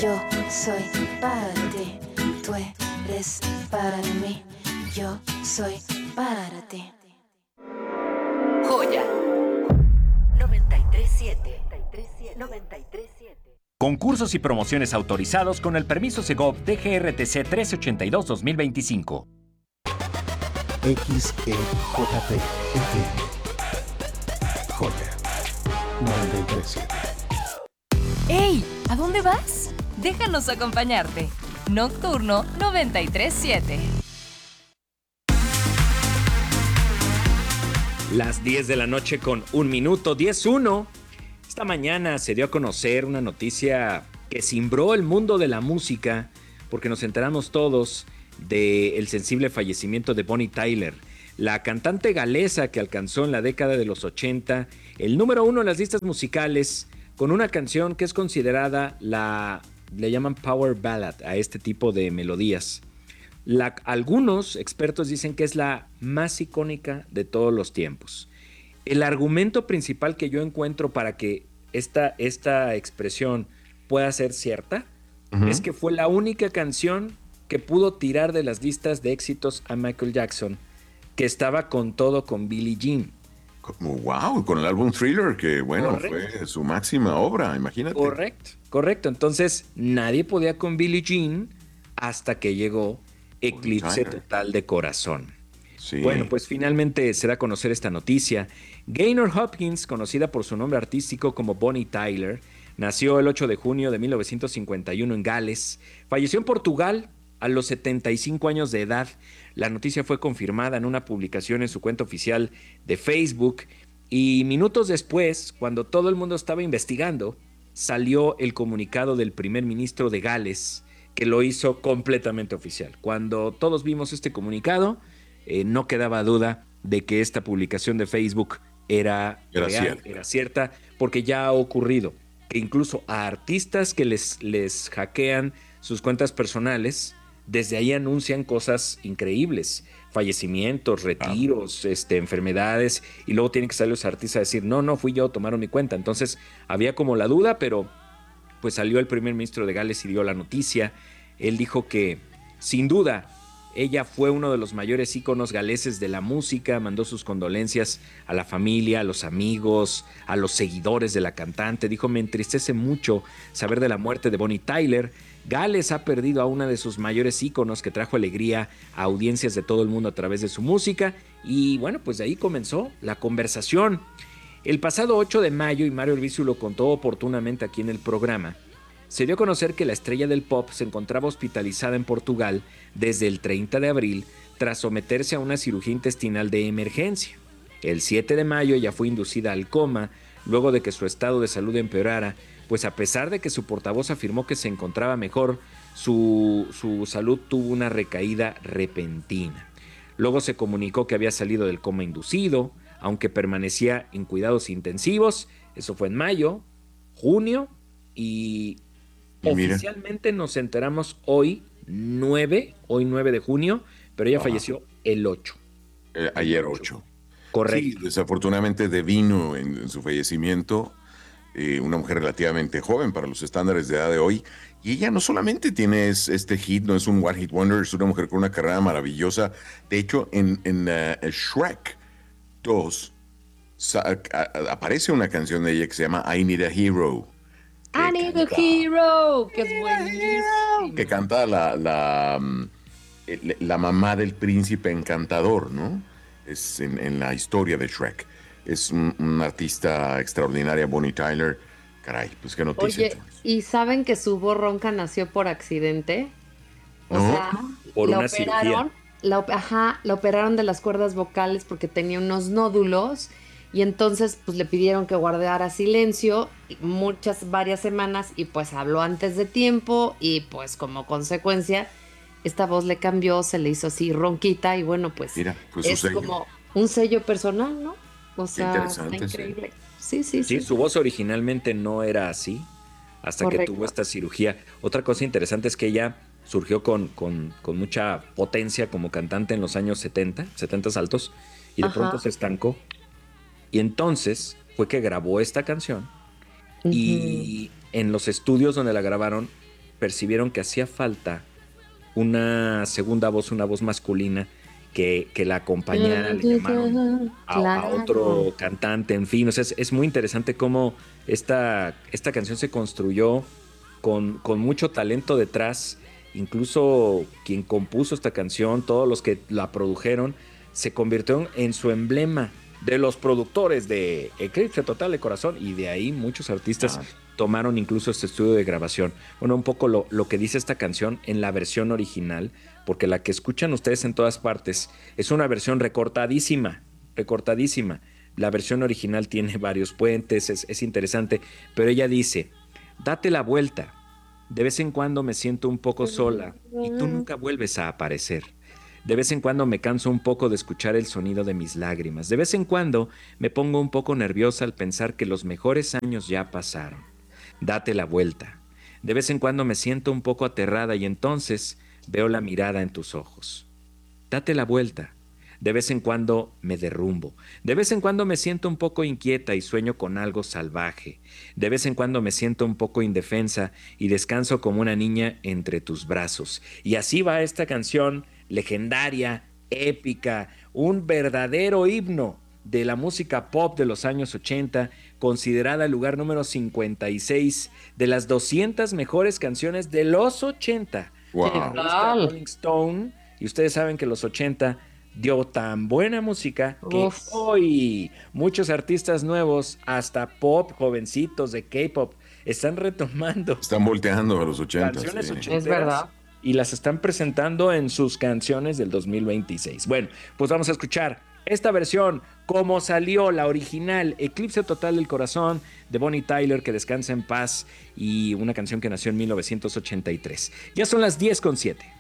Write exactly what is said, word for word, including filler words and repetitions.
Yo soy para ti, tú eres para mí. Yo soy para ti. Joya noventa y tres siete. noventa y tres siete. Concursos y promociones autorizados con el permiso Segov D G R T C trece ochenta y dos dos mil veinticinco. X E J P F M. Joya noventa y tres siete. ¡Ey! ¿A dónde vas? Déjanos acompañarte. Nocturno noventa y tres siete. Las diez de la noche con un minuto, diez uno. Esta mañana se dio a conocer una noticia que cimbró el mundo de la música porque nos enteramos todos del sensible fallecimiento de Bonnie Tyler, la cantante galesa que alcanzó en la década de los ochenta el número uno en las listas musicales con una canción que es considerada la, le llaman power ballad a este tipo de melodías. La, algunos expertos dicen que es la más icónica de todos los tiempos. El argumento principal que yo encuentro para que esta, esta expresión pueda ser cierta uh-huh. es que fue la única canción que pudo tirar de las listas de éxitos a Michael Jackson, que estaba con todo con Billie Jean. Wow, con el álbum Thriller, que bueno, correcto. Fue su máxima obra, imagínate. Correcto, correcto. Entonces nadie podía con Billie Jean hasta que llegó Eclipse Total de Corazón. Sí. Bueno, pues finalmente se da a conocer esta noticia. Gaynor Hopkins, conocida por su nombre artístico como Bonnie Tyler, nació el ocho de junio de mil novecientos cincuenta y uno en Gales. Falleció en Portugal a los setenta y cinco años de edad. La noticia fue confirmada en una publicación en su cuenta oficial de Facebook y minutos después, cuando todo el mundo estaba investigando, salió el comunicado del primer ministro de Gales, que lo hizo completamente oficial. Cuando todos vimos este comunicado, eh, no quedaba duda de que esta publicación de Facebook era, era real, cierta. era cierta, porque ya ha ocurrido que incluso a artistas que les, les hackean sus cuentas personales, desde ahí anuncian cosas increíbles, fallecimientos, retiros, ah. este, enfermedades, y luego tienen que salir los artistas a decir, no, no, fui yo, tomaron mi cuenta. Entonces había como la duda, pero pues salió el primer ministro de Gales y dio la noticia. Él dijo que, sin duda, ella fue uno de los mayores íconos galeses de la música, mandó sus condolencias a la familia, a los amigos, a los seguidores de la cantante. Dijo, me entristece mucho saber de la muerte de Bonnie Tyler. Gales ha perdido a una de sus mayores íconos que trajo alegría a audiencias de todo el mundo a través de su música. Y bueno, pues de ahí comenzó la conversación. El pasado ocho de mayo, y Mario Elvisu lo contó oportunamente aquí en el programa, se dio a conocer que la estrella del pop se encontraba hospitalizada en Portugal desde el treinta de abril tras someterse a una cirugía intestinal de emergencia. El siete de mayo ya fue inducida al coma luego de que su estado de salud empeorara, pues a pesar de que su portavoz afirmó que se encontraba mejor, su, su salud tuvo una recaída repentina. Luego se comunicó que había salido del coma inducido, aunque permanecía en cuidados intensivos. Eso fue en mayo, junio y... Mira. Oficialmente nos enteramos hoy nueve, hoy nueve de junio, pero ella Ajá. falleció el ocho. Eh, ayer ocho. Correcto. Sí, desafortunadamente devino en, en su fallecimiento eh, una mujer relativamente joven para los estándares de edad de hoy. Y ella no solamente tiene este hit, no es un one hit wonder, es una mujer con una carrera maravillosa. De hecho, en, en uh, Shrek dos sa- a- aparece una canción de ella que se llama I Need a Hero. I need a hero, que es buenísimo. Que canta la, la, la mamá del príncipe encantador, ¿no? Es en, en la historia de Shrek. Es un, un artista extraordinaria, Bonnie Tyler. Caray, pues qué noticia. Oye, ¿y saben que su voz ronca nació por accidente? O ¿No? sea, por la una operaron, cirugía. la, ajá, la operaron de las cuerdas vocales porque tenía unos nódulos. Y entonces pues le pidieron que guardara silencio muchas, varias semanas y pues habló antes de tiempo y pues como consecuencia esta voz le cambió, se le hizo así ronquita y bueno pues, Mira, pues es como un sello personal, ¿no? O sea, está increíble. Sí, sí, sí. Sí, su voz originalmente no era así hasta Correcto. que tuvo esta cirugía. Otra cosa interesante es que ella surgió con, con, con mucha potencia como cantante en los años setenta, setenta altos y de Ajá. pronto se estancó. Y entonces fue que grabó esta canción uh-huh. y en los estudios donde la grabaron percibieron que hacía falta una segunda voz, una voz masculina que, que la acompañara, le llamaron a, Claro. a otro cantante, en fin, o sea, es, es muy interesante cómo esta, esta canción se construyó con, con mucho talento detrás, incluso quien compuso esta canción, todos los que la produjeron, se convirtió en su emblema de los productores de Eclipse Total de Corazón, y de ahí muchos artistas Ah. tomaron incluso este estudio de grabación. Bueno, un poco lo, lo que dice esta canción en la versión original, porque la que escuchan ustedes en todas partes es una versión recortadísima, recortadísima. La versión original tiene varios puentes, es, es interesante, pero ella dice, date la vuelta, de vez en cuando me siento un poco sola y tú nunca vuelves a aparecer. De vez en cuando me canso un poco de escuchar el sonido de mis lágrimas. De vez en cuando me pongo un poco nerviosa al pensar que los mejores años ya pasaron. Date la vuelta. De vez en cuando me siento un poco aterrada y entonces veo la mirada en tus ojos. Date la vuelta. De vez en cuando me derrumbo. De vez en cuando me siento un poco inquieta y sueño con algo salvaje. De vez en cuando me siento un poco indefensa y descanso como una niña entre tus brazos. Y así va esta canción legendaria, épica, un verdadero himno de la música pop de los años ochenta, considerada el lugar número cincuenta y seis de las doscientas mejores canciones de los ochenta. Wow. En la revista Rolling Stone, y ustedes saben que los ochenta dio tan buena música que Uf. hoy muchos artistas nuevos, hasta pop, jovencitos de K-pop, están retomando Están volteando a los ochenta. canciones Sí. ochenteras Es verdad. y las están presentando en sus canciones del dos mil veintiséis. Bueno, pues vamos a escuchar esta versión, como salió la original, Eclipse Total del Corazón, de Bonnie Tyler, que descansa en paz, y una canción que nació en mil novecientos ochenta y tres. Ya son las diez con siete.